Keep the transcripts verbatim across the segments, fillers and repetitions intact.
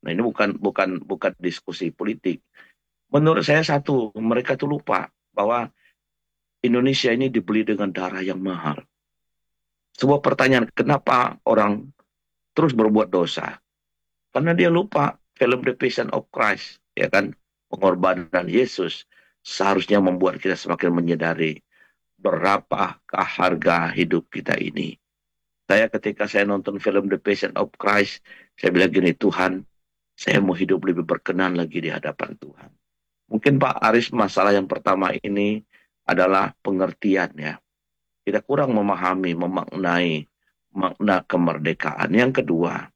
Nah, ini bukan bukan bukan diskusi politik. Menurut saya satu, mereka tuh lupa bahwa Indonesia ini dibeli dengan darah yang mahal. Sebuah pertanyaan, kenapa orang terus berbuat dosa? Karena dia lupa film The Passion of Christ, ya kan, pengorbanan Yesus seharusnya membuat kita semakin menyadari berapakah harga hidup kita ini. Saya ketika saya nonton film The Passion of Christ, saya bilang gini, Tuhan, saya mau hidup lebih berkenan lagi di hadapan Tuhan. Mungkin Pak Aris, masalah yang pertama ini adalah pengertian ya. Kita kurang memahami, memaknai makna kemerdekaan. Yang kedua,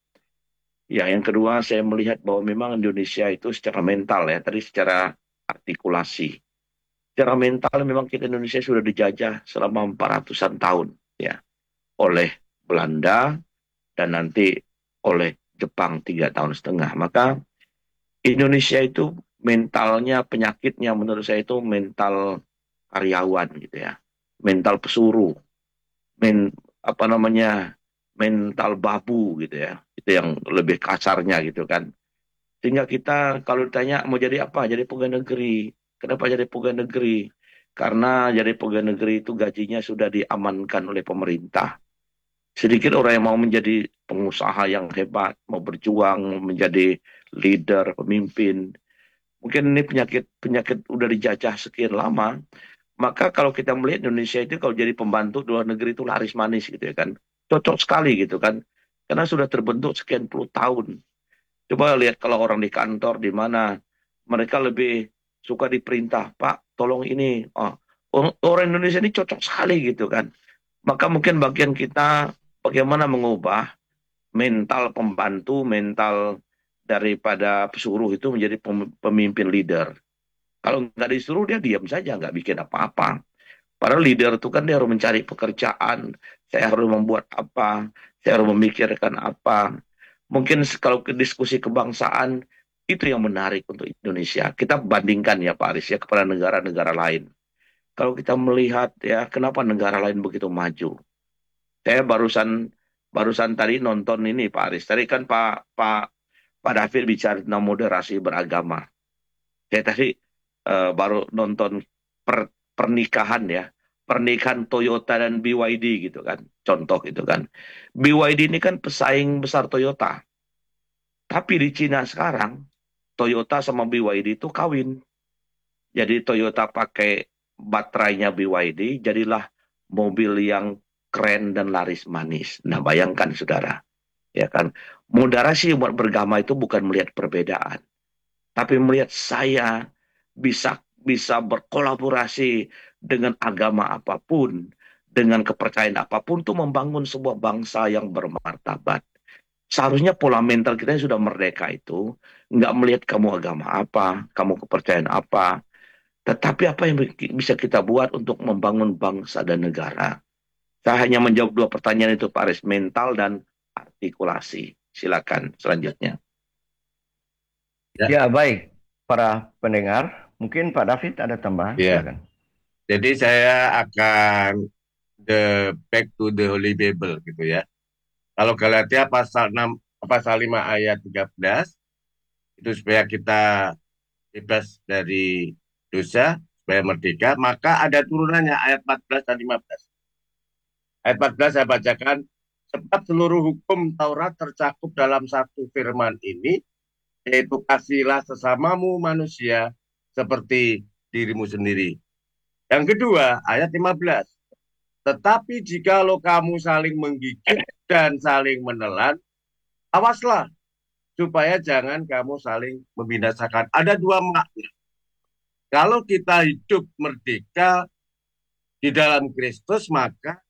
ya yang kedua saya melihat bahwa memang Indonesia itu secara mental ya, tadi secara artikulasi. Secara mental memang kita Indonesia sudah dijajah selama empat ratusan tahun ya oleh Belanda dan nanti oleh Jepang tiga tahun setengah. Maka Indonesia itu mentalnya, penyakitnya menurut saya itu mental karyawan gitu ya, mental pesuruh, men apa namanya, mental babu gitu ya, itu yang lebih kasarnya gitu kan. Sehingga kita kalau ditanya mau jadi apa, jadi pegawai negeri. Kenapa jadi pegawai negeri? Karena jadi pegawai negeri itu gajinya sudah diamankan oleh pemerintah. Sedikit orang yang mau menjadi pengusaha yang hebat, mau berjuang menjadi leader, pemimpin. Mungkin ini penyakit penyakit udah dijajah sekian lama. Maka kalau kita melihat Indonesia itu kalau jadi pembantu di luar negeri itu laris manis gitu ya kan. Cocok sekali gitu kan. Karena sudah terbentuk sekian puluh tahun. Coba lihat kalau orang di kantor di mana mereka lebih suka diperintah, Pak, tolong ini. Oh, or- orang Indonesia ini cocok sekali gitu kan. Maka mungkin bagian kita bagaimana mengubah mental pembantu, mental daripada pesuruh itu menjadi pem- pemimpin leader. Kalau nggak disuruh dia diam saja, nggak bikin apa-apa. Padahal leader itu kan dia harus mencari pekerjaan, saya harus membuat apa, saya harus memikirkan apa. Mungkin kalau ke diskusi kebangsaan, itu yang menarik untuk Indonesia. Kita bandingkan ya Pak Aris ya kepada negara-negara lain. Kalau kita melihat ya kenapa negara lain begitu maju. Saya barusan barusan tadi nonton ini Pak Aris. Tadi kan Pak Pak Pak David bicara tentang moderasi beragama. Saya tadi eh, baru nonton per- pernikahan ya, pernikahan Toyota dan B Y D gitu kan, contoh gitu kan. B Y D ini kan pesaing besar Toyota, tapi di Cina sekarang Toyota sama B Y D itu kawin. Jadi Toyota pakai baterainya B Y D, jadilah mobil yang keren dan laris manis. Nah, bayangkan saudara, ya kan. Moderasi umat beragama itu bukan melihat perbedaan, tapi melihat saya bisa bisa berkolaborasi dengan agama apapun, dengan kepercayaan apapun untuk membangun sebuah bangsa yang bermartabat. Seharusnya pola mental kita yang sudah merdeka itu nggak melihat kamu agama apa, kamu kepercayaan apa, tetapi apa yang bisa kita buat untuk membangun bangsa dan negara. Saya hanya menjawab dua pertanyaan itu, Pak Aris, mental dan artikulasi. Silakan selanjutnya. Ya, Ya, baik. Para pendengar, mungkin Pak David ada tambahan, ya. silakan. Jadi saya akan the back to the Holy Bible gitu ya. Kalau Galatia pasal enam pasal lima ayat tiga belas itu supaya kita bebas dari dosa, supaya merdeka, maka ada turunannya ayat empat belas dan lima belas. Ayat empat belas saya bacakan, sebab seluruh hukum Taurat tercakup dalam satu firman ini, yaitu kasihlah sesamamu manusia seperti dirimu sendiri. Yang kedua, ayat lima belas. Tetapi jikalau kamu saling menggigit dan saling menelan, awaslah supaya jangan kamu saling membinasakan. Ada dua makna. Kalau kita hidup merdeka di dalam Kristus, maka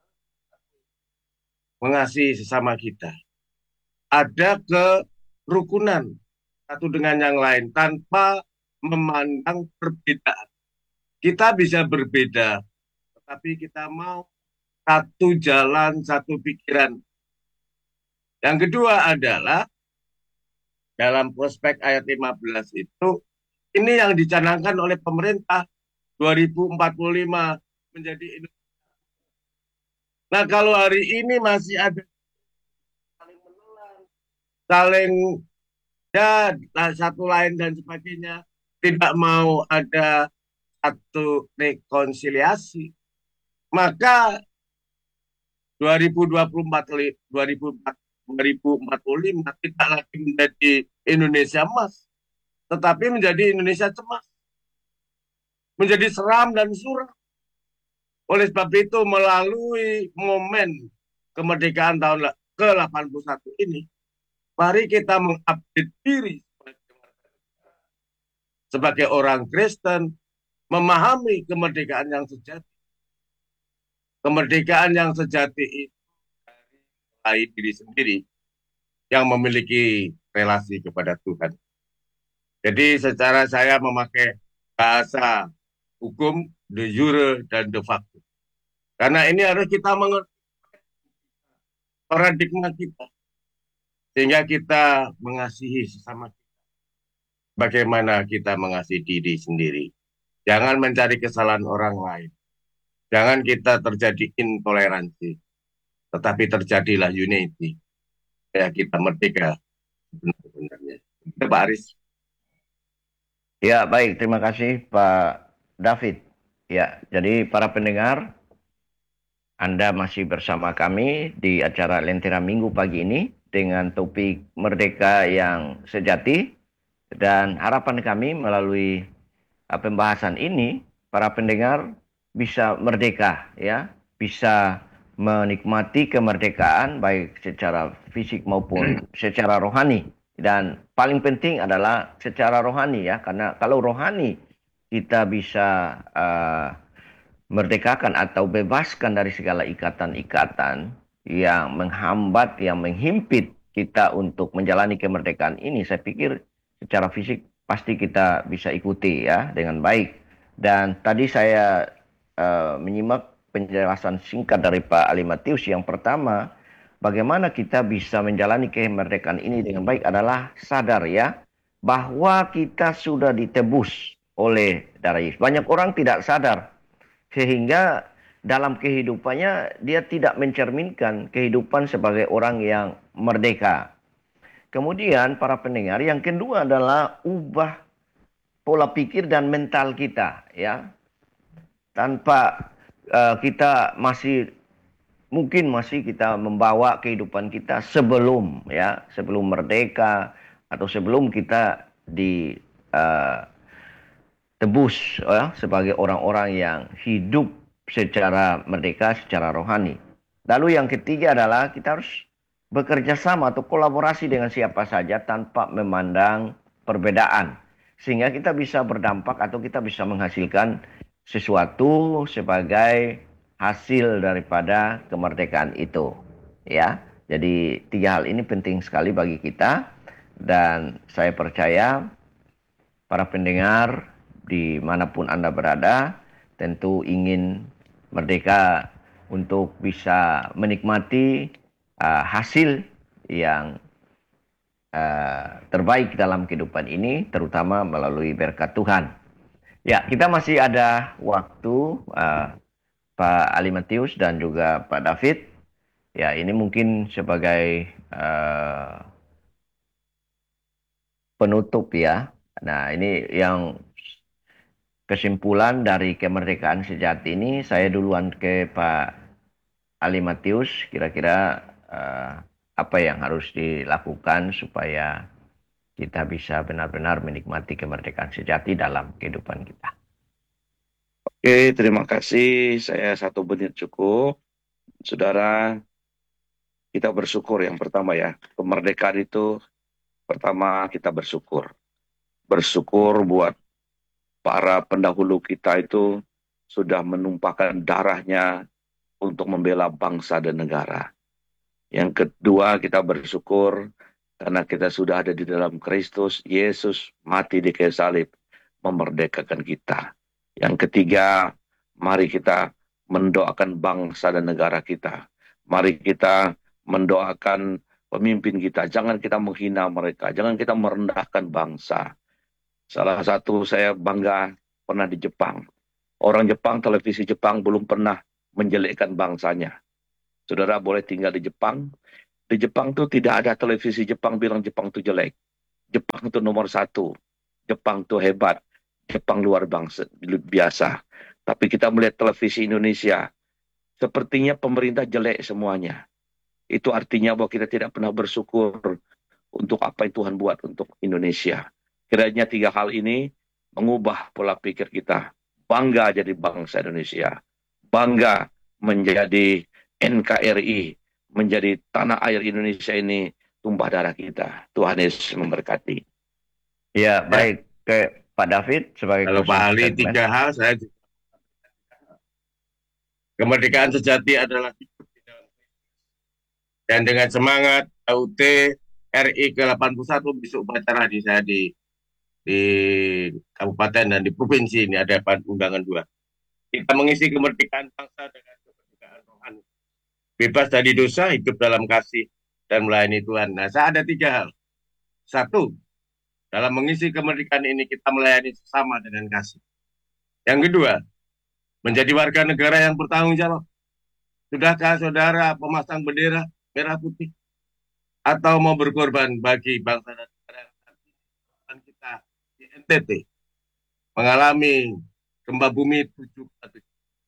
mengasihi sesama kita. Ada kerukunan satu dengan yang lain tanpa memandang perbedaan. Kita bisa berbeda, tetapi kita mau satu jalan, satu pikiran. Yang kedua adalah dalam prospek ayat lima belas itu, ini yang dicanangkan oleh pemerintah dua ribu empat puluh lima menjadi Indonesia. Nah, kalau hari ini masih ada saling menelan, saling ya satu lain dan sebagainya, tidak mau ada satu rekonsiliasi, maka dua ribu dua puluh empat li- dua ribu empat dua ribu empat puluh lima tidak lagi menjadi Indonesia emas, tetapi menjadi Indonesia cemas, menjadi seram dan suram. Oleh sebab itu, melalui momen kemerdekaan tahun ke delapan puluh satu ini, mari kita mengupdate diri sebagai orang Kristen, memahami kemerdekaan yang sejati. Kemerdekaan yang sejati itu dari diri sendiri yang memiliki relasi kepada Tuhan. Jadi secara saya memakai bahasa hukum de jure dan de facto. Karena ini harus kita mengerti paradigma kita. Sehingga kita mengasihi sesama kita. Bagaimana kita mengasihi diri sendiri. Jangan mencari kesalahan orang lain. Jangan kita terjadi intoleransi. Tetapi terjadilah unity. Ya kita merdeka sebenarnya. Itu Pak Aris. Ya, baik. Terima kasih Pak David. Ya, jadi para pendengar, Anda masih bersama kami di acara Lentera Minggu pagi ini dengan topik Merdeka yang Sejati. Dan harapan kami melalui uh, pembahasan ini, para pendengar bisa merdeka, ya, bisa menikmati kemerdekaan baik secara fisik maupun secara rohani. Dan paling penting adalah secara rohani, ya, karena kalau rohani kita bisa uh, merdekakan atau bebaskan dari segala ikatan-ikatan yang menghambat, yang menghimpit kita untuk menjalani kemerdekaan ini. Saya pikir secara fisik pasti kita bisa ikuti, ya, dengan baik. Dan tadi saya uh, menyimak penjelasan singkat dari Pak Ali Matius. Yang pertama, bagaimana kita bisa menjalani kemerdekaan ini dengan baik adalah sadar, ya, bahwa kita sudah ditebus oleh darah Yesus. Banyak orang tidak sadar, sehingga dalam kehidupannya dia tidak mencerminkan kehidupan sebagai orang yang merdeka. Kemudian para pendengar, yang kedua adalah ubah pola pikir dan mental kita, ya. Tanpa uh, kita masih mungkin masih kita membawa kehidupan kita sebelum, ya, sebelum merdeka atau sebelum kita di uh, tebus, ya, sebagai orang-orang yang hidup secara merdeka, secara rohani. Lalu yang ketiga adalah kita harus bekerja sama atau kolaborasi dengan siapa saja tanpa memandang perbedaan. Sehingga kita bisa berdampak atau kita bisa menghasilkan sesuatu sebagai hasil daripada kemerdekaan itu. Ya, jadi tiga hal ini penting sekali bagi kita. Dan saya percaya para pendengar dimanapun Anda berada tentu ingin merdeka untuk bisa menikmati uh, hasil yang uh, terbaik dalam kehidupan ini, terutama melalui berkat Tuhan. Ya, kita masih ada waktu, uh, Pak Ali Matius dan juga Pak David. Ya, ini mungkin sebagai uh, penutup, ya. Nah, ini yang kesimpulan dari kemerdekaan sejati ini. Saya duluan ke Pak Ali Matius. Kira-kira uh, apa yang harus dilakukan supaya kita bisa benar-benar menikmati kemerdekaan sejati dalam kehidupan kita. Oke, terima kasih. Saya satu menit cukup. Saudara, kita bersyukur yang pertama, ya. Kemerdekaan itu pertama kita bersyukur. Bersyukur buat para pendahulu kita itu sudah menumpahkan darahnya untuk membela bangsa dan negara. Yang kedua, kita bersyukur karena kita sudah ada di dalam Kristus, Yesus mati di kayu salib, memerdekakan kita. Yang ketiga, mari kita mendoakan bangsa dan negara kita. Mari kita mendoakan pemimpin kita. Jangan kita menghina mereka. Jangan kita merendahkan bangsa. Salah satu saya bangga pernah di Jepang. Orang Jepang, televisi Jepang belum pernah menjelekkan bangsanya. Saudara boleh tinggal di Jepang. Di Jepang tuh tidak ada televisi Jepang bilang Jepang itu jelek. Jepang itu nomor satu. Jepang itu hebat. Jepang luar bangsa biasa. Tapi kita melihat televisi Indonesia, sepertinya pemerintah jelek semuanya. Itu artinya bahwa kita tidak pernah bersyukur untuk apa yang Tuhan buat untuk Indonesia. Kiranya tiga hal ini mengubah pola pikir kita. Bangga jadi bangsa Indonesia. Bangga menjadi N K R I. Menjadi tanah air Indonesia ini tumpah darah kita. Tuhan Yesus memberkati. Ya, Ya, baik. Ke Pak David sebagai kalau Pak closing Ali statement. tiga hal saya juga. Kemerdekaan sejati adalah hidup di dalam Kristus. Dan dengan semangat U T R I ke delapan puluh satu besok upacara di saya di di kabupaten dan di provinsi ini ada undangan dua. Kita mengisi kemerdekaan bangsa dengan kemerdekaan rohani. Bebas dari dosa, hidup dalam kasih dan melayani Tuhan. Nah, saya ada tiga hal. Satu, dalam mengisi kemerdekaan ini kita melayani sesama dengan kasih. Yang kedua, menjadi warga negara yang bertanggung jawab. Sudahkah saudara pemasang bendera merah putih atau mau berkorban bagi bangsa dan negara yang kita di N T T mengalami gempa bumi tujuh satu.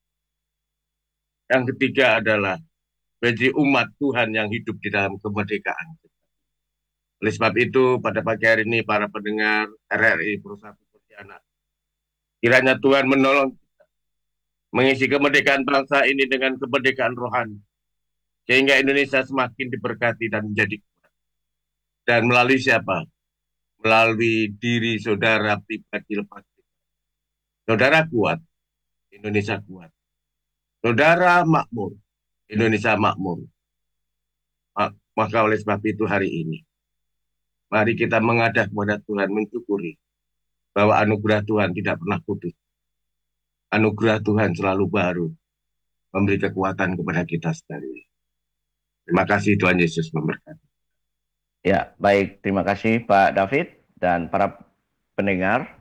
Yang ketiga adalah bagi umat Tuhan yang hidup di dalam kemerdekaan. Oleh sebab itu, pada pagi hari ini para pendengar R R I Persatu Pontianak, kiranya Tuhan menolong kita mengisi kemerdekaan bangsa ini dengan kemerdekaan rohani, sehingga Indonesia semakin diberkati dan menjadi kuat. Dan melalui siapa? Melalui diri saudara pribadi lepas. Saudara kuat, Indonesia kuat. Saudara makmur, Indonesia makmur. Maka oleh sebab itu hari ini, mari kita mengadah kepada Tuhan, mensyukuri bahwa anugerah Tuhan tidak pernah putus. Anugerah Tuhan selalu baru, memberi kekuatan kepada kita sekali. Terima kasih, Tuhan Yesus memberkati. Ya, baik. Terima kasih Pak David dan para pendengar.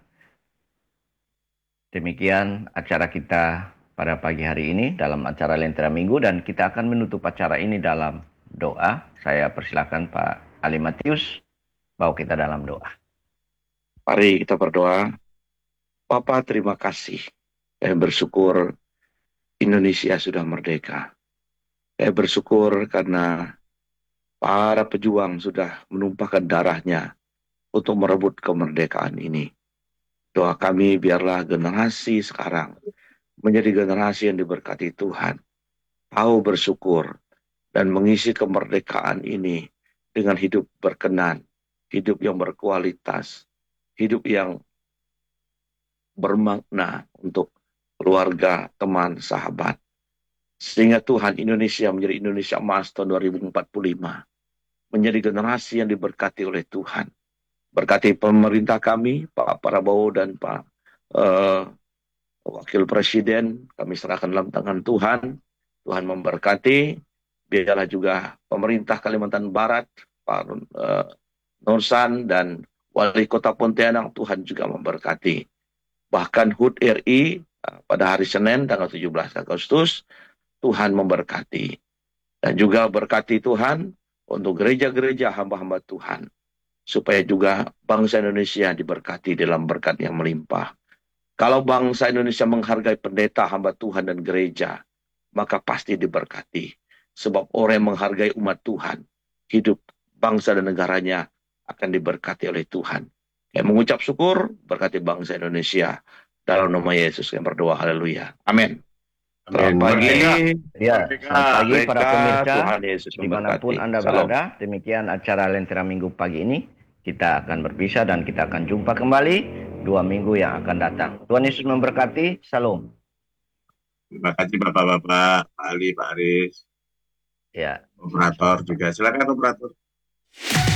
Demikian acara kita pada pagi hari ini dalam acara Lentera Minggu, dan kita akan menutup acara ini dalam doa. Saya persilakan Pak Ali Matius, bawa kita dalam doa. Mari kita berdoa. Bapa, terima kasih. Saya bersyukur Indonesia sudah merdeka. Saya bersyukur karena para pejuang sudah menumpahkan darahnya untuk merebut kemerdekaan ini. Doa kami biarlah generasi sekarang menjadi generasi yang diberkati Tuhan, tahu bersyukur, dan mengisi kemerdekaan ini dengan hidup berkenan, hidup yang berkualitas, hidup yang bermakna untuk keluarga, teman, sahabat. Sehingga Tuhan, Indonesia menjadi Indonesia emas tahun dua ribu empat puluh lima. Menjadi generasi yang diberkati oleh Tuhan. Berkati pemerintah kami, Pak Prabowo dan Pak uh, Wakil Presiden, kami serahkan dalam tangan Tuhan. Tuhan memberkati. Biarlah juga pemerintah Kalimantan Barat, Pak uh, Nursan dan Wali Kota Pontianak, Tuhan juga memberkati. Bahkan H U D R I uh, pada hari Senin tanggal tujuh belas Agustus, Tuhan memberkati. Dan juga berkati Tuhan untuk gereja-gereja hamba-hamba Tuhan, supaya juga bangsa Indonesia diberkati dalam berkat yang melimpah. Kalau bangsa Indonesia menghargai pendeta, hamba Tuhan, dan gereja, maka pasti diberkati. Sebab orang yang menghargai umat Tuhan, hidup bangsa dan negaranya akan diberkati oleh Tuhan. Yang mengucap syukur, berkati bangsa Indonesia. Dalam nama Yesus yang berdoa, haleluya. Amin. Selamat pagi. Ya, selamat pagi para pemirsa, Tuhan Yesus dimanapun memberkati. Anda Salam. berada. Demikian acara Lentera Minggu pagi ini. Kita akan berpisah dan kita akan jumpa kembali dua minggu yang akan datang. Tuhan Yesus memberkati. Salam. Terima kasih Bapak-Bapak, Pak Ali, Pak Aris, Ya. operator juga. Silakan operator.